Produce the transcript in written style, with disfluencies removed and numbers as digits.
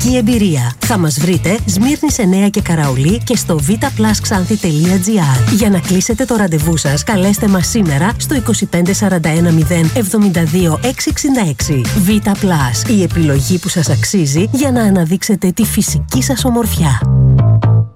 μοναδική εμπειρία. Θα μας βρείτε Σμύρνης 9 και Καραολί και στο vitaplus.xanthi.gr. Για να κλείσετε το ραντεβού σας, καλέστε μας σήμερα στο 2541 072 666. Vita Plus, η επιλογή που σας αξίζει για να αναδείξετε τη φυσική σας ομορφιά.